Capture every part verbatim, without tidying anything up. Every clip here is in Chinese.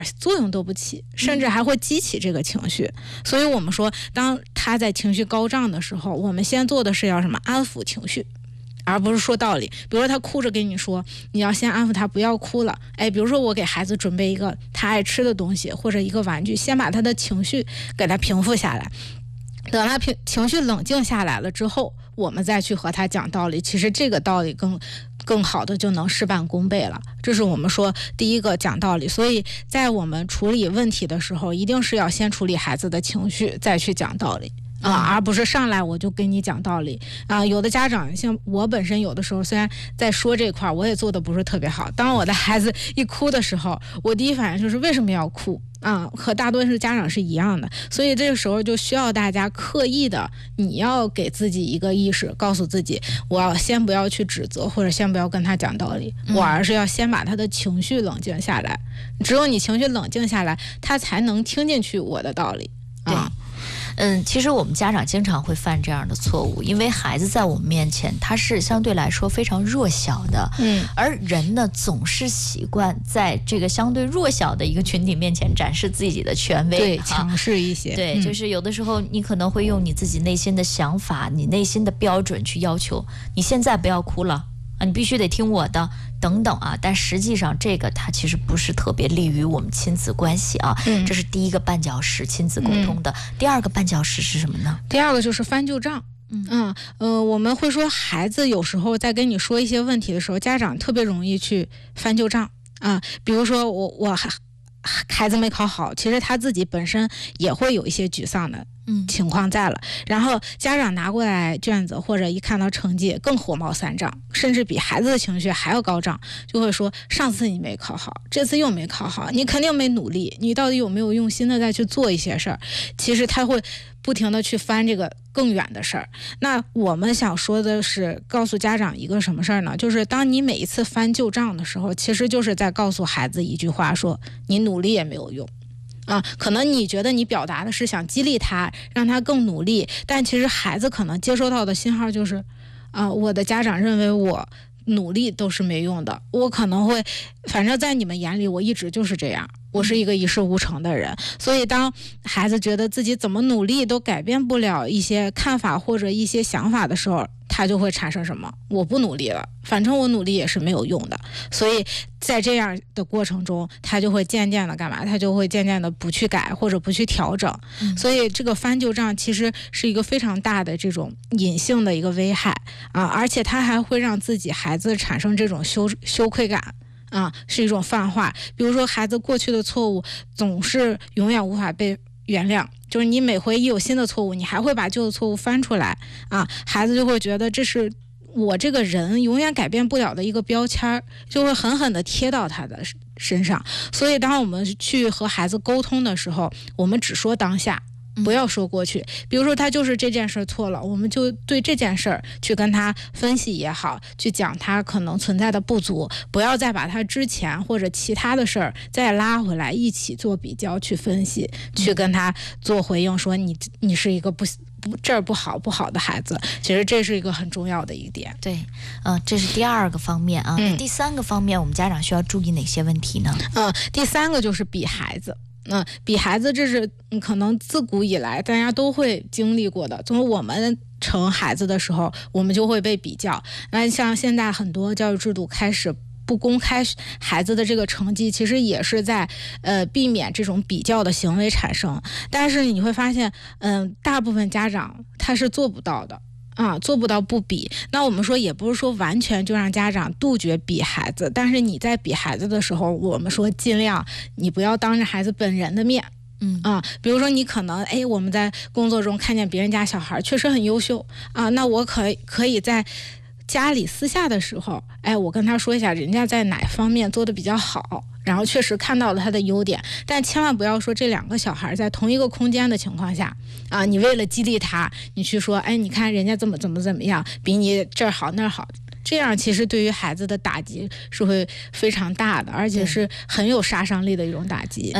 作用都不起，甚至还会激起这个情绪。所以我们说，当他在情绪高涨的时候，我们先做的是要什么？安抚情绪，而不是说道理。比如说他哭着跟你说，你要先安抚他，不要哭了。哎，比如说我给孩子准备一个他爱吃的东西或者一个玩具，先把他的情绪给他平复下来。等他平情绪冷静下来了之后，我们再去和他讲道理，其实这个道理更更好的就能事半功倍了。这是我们说第一个讲道理。所以在我们处理问题的时候，一定是要先处理孩子的情绪，再去讲道理啊、呃，而不是上来我就跟你讲道理啊、呃。有的家长像我本身有的时候虽然在说这块我也做的不是特别好，当我的孩子一哭的时候，我第一反应就是为什么要哭啊、嗯，和大多数家长是一样的。所以这个时候就需要大家刻意的，你要给自己一个意识，告诉自己，我要先不要去指责，或者先不要跟他讲道理，我而是要先把他的情绪冷静下来。只有你情绪冷静下来，他才能听进去我的道理啊。 嗯，其实我们家长经常会犯这样的错误，因为孩子在我们面前他是相对来说非常弱小的，嗯，而人呢总是习惯在这个相对弱小的一个群体面前展示自己的权威， 对，强势一些， 对、嗯，就是有的时候你可能会用你自己内心的想法、你内心的标准去要求你现在不要哭了啊，你必须得听我的。等等啊，但实际上这个它其实不是特别利于我们亲子关系啊。嗯，这是第一个绊脚石，亲子沟通的、嗯。第二个绊脚石是什么呢？ 第二个就是翻旧账。嗯嗯呃，我们会说孩子有时候在跟你说一些问题的时候，家长特别容易去翻旧账啊。比如说我我还孩子没考好，其实他自己本身也会有一些沮丧的情况在了、嗯、然后家长拿过来卷子或者一看到成绩更火冒三丈，甚至比孩子的情绪还要高涨，就会说上次你没考好，这次又没考好，你肯定没努力，你到底有没有用心的再去做一些事儿。其实他会不停的去翻这个更远的事儿。那我们想说的是告诉家长一个什么事儿呢？就是当你每一次翻旧账的时候，其实就是在告诉孩子一句话，说你努力也没有用啊，可能你觉得你表达的是想激励他，让他更努力，但其实孩子可能接收到的信号就是啊，我的家长认为我努力都是没用的，我可能会反正在你们眼里我一直就是这样，我是一个一事无成的人。所以当孩子觉得自己怎么努力都改变不了一些看法或者一些想法的时候，他就会产生什么？我不努力了，反正我努力也是没有用的。所以在这样的过程中，他就会渐渐的干嘛？他就会渐渐的不去改或者不去调整。嗯、所以这个翻旧账其实是一个非常大的这种隐性的一个危害啊，而且他还会让自己孩子产生这种羞羞愧感。啊，是一种泛化。比如说孩子过去的错误总是永远无法被原谅，就是你每回一有新的错误，你还会把旧的错误翻出来啊，孩子就会觉得这是我这个人永远改变不了的一个标签，就会狠狠地贴到他的身上。所以当我们去和孩子沟通的时候，我们只说当下，不要说过去。比如说他就是这件事错了，我们就对这件事去跟他分析也好，去讲他可能存在的不足，不要再把他之前或者其他的事儿再拉回来一起做比较去分析，去跟他做回应，说你你是一个不不这儿不好不好的孩子。其实这是一个很重要的一点。 对，嗯、呃，这是第二个方面啊、嗯。第三个方面，我们家长需要注意哪些问题呢？ 嗯，第三个就是比孩子。嗯，比孩子这是可能自古以来大家都会经历过的，从我们成孩子的时候，我们就会被比较。那像现在很多教育制度开始不公开孩子的这个成绩，其实也是在呃避免这种比较的行为产生。但是你会发现，嗯、呃，大部分家长他是做不到的。啊，做不到不比。那我们说也不是说完全就让家长杜绝比孩子，但是你在比孩子的时候，我们说尽量你不要当着孩子本人的面。嗯啊，比如说你可能哎，我们在工作中看见别人家小孩确实很优秀啊，那我可可以在家里私下的时候，哎，我跟他说一下人家在哪方面做的比较好，然后确实看到了他的优点，但千万不要说这两个小孩在同一个空间的情况下啊，你为了激励他，你去说，哎，你看人家怎么怎么怎么样，比你这儿好那儿好，这样其实对于孩子的打击是会非常大的，而且是很有杀伤力的一种打击。 嗯，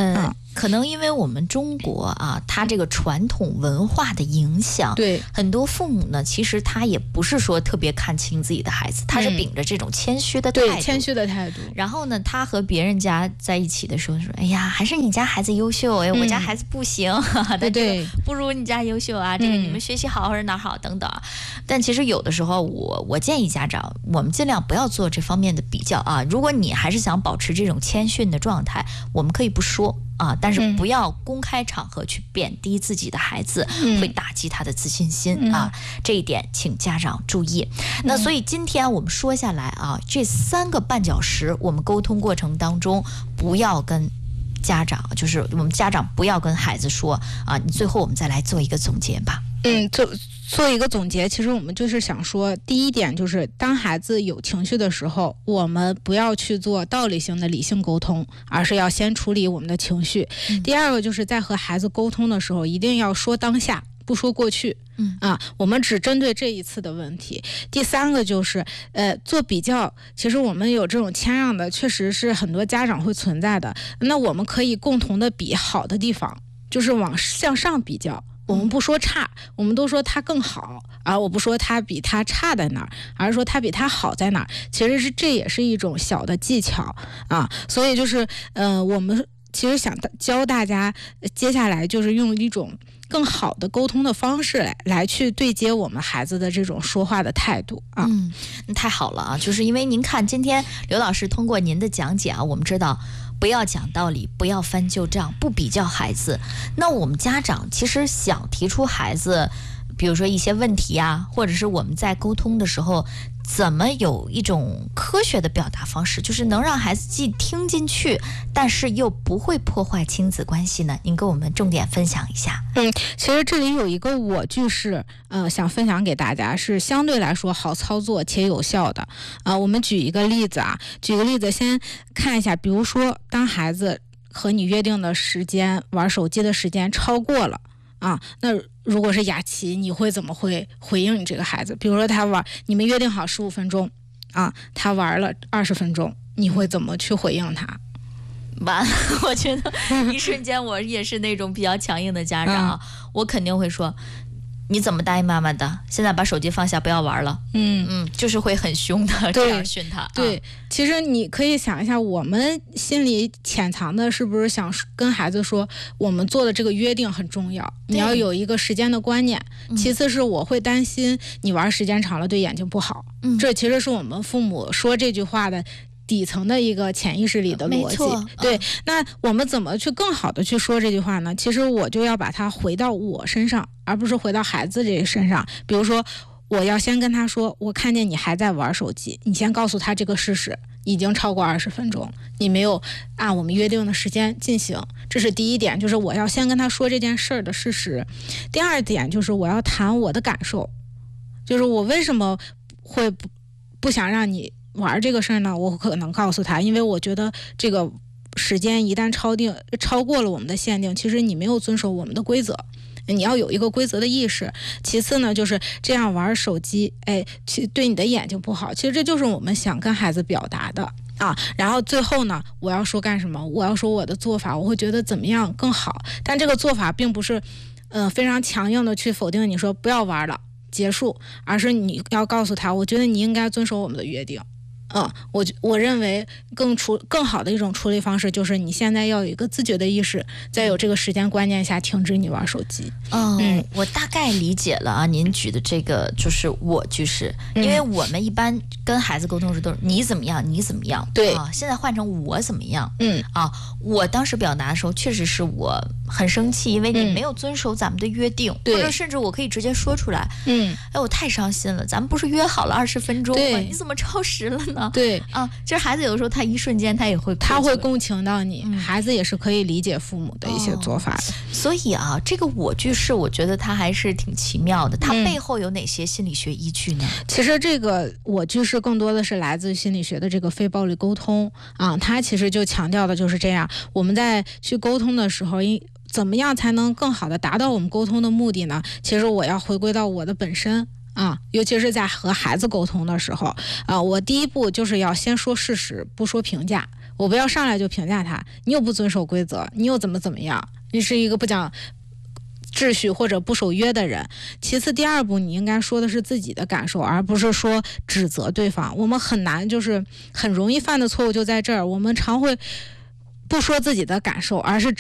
可能因为我们中国啊，它这个传统文化的影响， 对很多父母呢，其实他也不是说特别看清自己的孩子，他是秉着这种谦虚的态度， 对谦虚的态度。 然后呢，他和别人家在一起的时候说：“哎呀，还是你家孩子优秀，哎，我家孩子不行，嗯、 对对， 不如你家优秀啊，这个你们学习好或者哪好等等。嗯”但其实有的时候我，我我建议家长，我们尽量不要做这方面的比较啊。如果你还是想保持这种谦逊的状态，我们可以不说。啊，但是不要公开场合去贬低自己的孩子，嗯、会打击他的自信心、嗯、啊，这一点请家长注意。嗯、那所以今天我们说下来啊，这三个绊脚石，我们沟通过程当中不要跟家长，就是我们家长不要跟孩子说啊，你最后我们再来做一个总结吧。 嗯，做做一个总结，其实我们就是想说，第一点就是当孩子有情绪的时候，我们不要去做道理性的理性沟通，而是要先处理我们的情绪。嗯、第二个就是在和孩子沟通的时候，一定要说当下，不说过去。嗯啊，我们只针对这一次的问题。第三个就是呃做比较，其实我们有这种谦让的，确实是很多家长会存在的。那我们可以共同的比好的地方，就是往向上比较。我们不说差，我们都说他更好，而我不说他比他差在哪儿，而是说他比他好在哪儿。其实是这也是一种小的技巧啊，所以就是呃，我们其实想教大家，接下来就是用一种更好的沟通的方式来来去对接我们孩子的这种说话的态度啊。 嗯，太好了啊！就是因为您看，今天刘老师通过您的讲解啊，我们知道。不要讲道理，不要翻旧账，不比较孩子。那我们家长其实想提出孩子，比如说一些问题啊，或者是我们在沟通的时候，怎么有一种科学的表达方式，就是能让孩子既听进去，但是又不会破坏亲子关系呢？您跟我们重点分享一下。 嗯，其实这里有一个我句式，呃，想分享给大家，是相对来说好操作且有效的。啊、呃，我们举一个例子啊，举个例子，先看一下，比如说，当孩子和你约定的时间玩手机的时间超过了啊，那如果是雅琪，你会怎么会回应你这个孩子？比如说他玩，你们约定好十五分钟啊，他玩了二十分钟，你会怎么去回应他？ 完了，我觉得一瞬间我也是那种比较强硬的家长，嗯、我肯定会说。你怎么答应妈妈的？现在把手机放下，不要玩了。嗯嗯，就是会很凶的这样训他。 对， 啊、 其实你可以想一下，我们心里潜藏的是不是想跟孩子说，我们做的这个约定很重要，你要有一个时间的观念。其次是我会担心你玩时间长了对眼睛不好。嗯，这其实是我们父母说这句话的底层的一个潜意识里的逻辑。对、嗯，那我们怎么去更好的去说这句话呢？其实我就要把它回到我身上，而不是回到孩子这个身上。比如说，我要先跟他说，我看见你还在玩手机，你先告诉他这个事实，已经超过二十分钟，你没有按我们约定的时间进行，这是第一点，就是我要先跟他说这件事儿的事实。第二点就是我要谈我的感受，就是我为什么会不不想让你玩这个事儿呢？我可能告诉他，因为我觉得这个时间一旦超定超过了我们的限定，其实你没有遵守我们的规则，你要有一个规则的意识。其次呢，就是这样玩手机，哎，其对你的眼睛不好。其实这就是我们想跟孩子表达的啊。然后最后呢，我要说干什么？我要说我的做法，我会觉得怎么样更好。但这个做法并不是，嗯、呃，非常强硬的去否定你说不要玩了，结束，而是你要告诉他，我觉得你应该遵守我们的约定。嗯，我我认为更处更好的一种处理方式就是你现在要有一个自觉的意识，在有这个时间观念下停止你玩手机。 哦，嗯，我大概理解了啊，您举的这个就是我句式，因为我们一般跟孩子沟通时都是你怎么样，你怎么样， 对啊，现在换成我怎么样， 嗯啊，我当时表达的时候确实是我很生气，因为你没有遵守咱们的约定， 嗯、 或者甚至我可以直接说出来， 嗯， 哎，我太伤心了，咱们不是约好了二十分钟吗？你怎么超时了呢？ 对啊，其实孩子有的时候他一瞬间他也会他会共情到你、 嗯， 孩子也是可以理解父母的一些做法的。 哦、所以啊，这个我句式我觉得它还是挺奇妙的，它背后有哪些心理学依据呢？ 嗯、其实这个我句式更多的是来自心理学的这个非暴力沟通啊，它其实就强调的就是这样，我们在去沟通的时候应。怎么样才能更好的达到我们沟通的目的呢？其实我要回归到我的本身啊，尤其是在和孩子沟通的时候啊，我第一步就是要先说事实，不说评价。 我不要上来就评价他，你又不遵守规则，你又怎么怎么样，你是一个不讲秩序或者不守约的人。其次，第二步你应该说的是自己的感受，而不是说指责对方。我们很难，就是很容易犯的错误就在这儿，我们常会不说自己的感受，而是